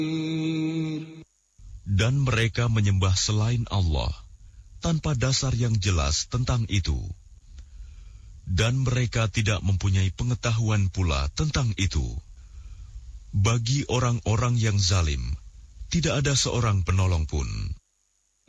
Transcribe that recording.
Dan mereka menyembah selain Allah tanpa dasar yang jelas tentang itu. Dan mereka tidak mempunyai pengetahuan pula tentang itu. Bagi orang-orang yang zalim, tidak ada seorang penolong pun.